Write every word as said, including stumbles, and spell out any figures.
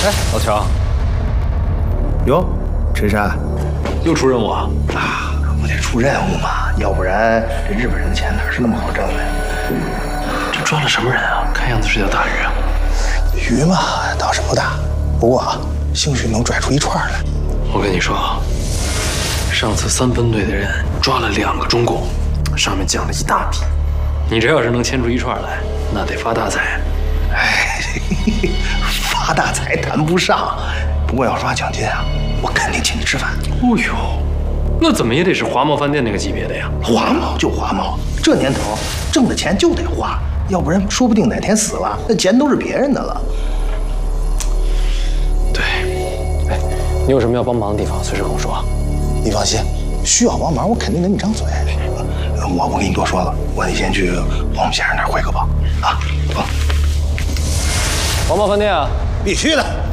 哎，老乔。 哟，陈山， 又出任务啊？ 啊，不得出任务嘛，要不然这日本人的钱哪是那么好挣的？ 这抓了什么人啊？看样子是条大鱼啊。 鱼嘛倒是不大，不过啊，兴许能拽出一串来。 我跟你说啊，上次三分队的人抓了两个中共，上面奖了一大笔。你这要是能牵出一串来，那得发大财。 哎，发大财谈不上，不过要是发奖金啊，我肯定请你吃饭。 哦呦，那怎么也得是华贸饭店那个级别的呀？ 华贸就华贸，这年头挣的钱就得花，要不然说不定哪天死了，那钱都是别人的了。 对，哎，你有什么要帮忙的地方，随时跟我说。 你放心，需要帮忙我肯定跟你张嘴。我不跟你多说了，我得先去黄木先生那儿汇个报啊。走。 华贸饭店啊， 必须的。